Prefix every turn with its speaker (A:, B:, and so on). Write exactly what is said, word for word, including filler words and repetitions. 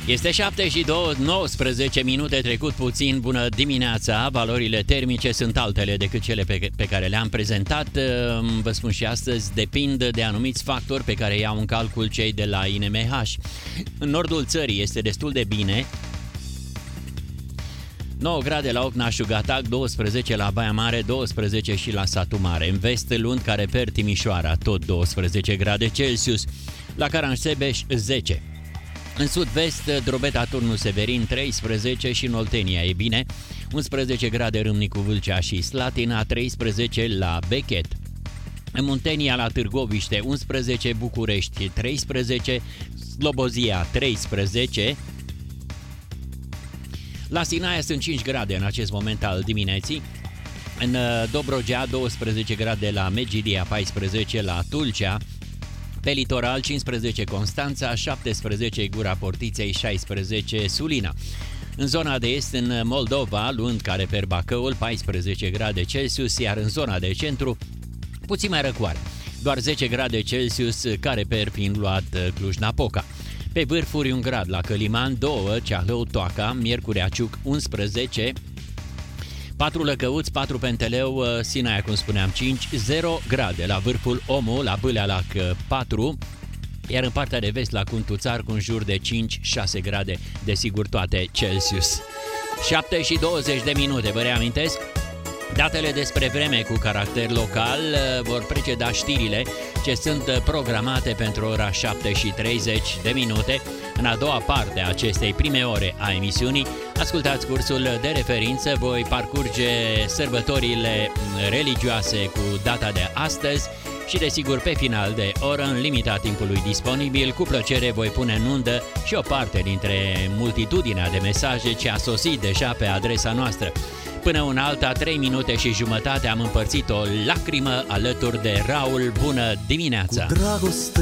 A: Este șapte și nouăsprezece minute, trecut puțin. Bună dimineața! Valorile termice sunt altele decât cele pe, pe care le-am prezentat. Vă spun și astăzi, depind de anumiți factori pe care iau în calcul cei de la I N M H. În nordul țării este destul de bine. nouă grade la Ocna-Șugatac, douăsprezece la Baia Mare, douăsprezece și la Satu Mare. În vest, Lund, Careper, Timișoara, tot douăsprezece grade Celsius. La Caransebeș, zece. În sud-vest, Drobeta, Turnul Severin, treisprezece și în Oltenia e bine, unsprezece grade Râmnicu, Vâlcea și Slatina, treisprezece la Bechet. În Muntenia, la Târgoviște, unsprezece, București, treisprezece, Slobozia, treisprezece. La Sinaia sunt cinci grade în acest moment al dimineții. În Dobrogea, douăsprezece grade la Megidia, paisprezece la Tulcea. Pe litoral, cincisprezece Constanța, șaptesprezece Gura Portiței, șaisprezece Sulina. În zona de est, în Moldova, Lund, Careper, Bacăul, paisprezece grade Celsius, iar în zona de centru, puțin mai răcoare, doar zece grade Celsius, Careper fiind luat Cluj-Napoca. Pe vârfuri, un grad la Căliman, doi Ceahlău, Toaca, Miercurea Ciuc, unsprezece, patru Lăcăuți, patru Penteleu, Sinaia, cum spuneam, cinci, zero grade la vârful Omu, la Bâlealac, patru, iar în partea de vest, la Cuntuțar, cu un jur de cinci șase grade, desigur toate Celsius. șapte și douăzeci de minute, vă reamintesc, datele despre vreme cu caracter local vor preceda știrile ce sunt programate pentru ora șapte și treizeci de minute. În a doua parte a acestei prime ore a emisiunii, ascultați cursul de referință, voi parcurge sărbătorile religioase cu data de astăzi și, desigur, pe final de oră, în limita timpului disponibil, cu plăcere voi pune în undă și o parte dintre multitudinea de mesaje ce a sosit deja pe adresa noastră. Până una alta, trei minute și jumătate, am împărțit o lacrimă alături de Raul. Bună dimineața!